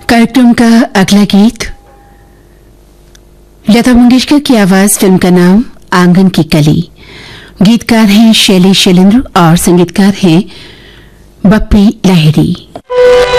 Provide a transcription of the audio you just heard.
कार्यक्रम का अगला गीत लता मंगेशकर की आवाज, फिल्म का नाम आंगन की कली। गीतकार हैं शैलेश शैलेंद्र और संगीतकार हैं बप्पी लाहिड़ी।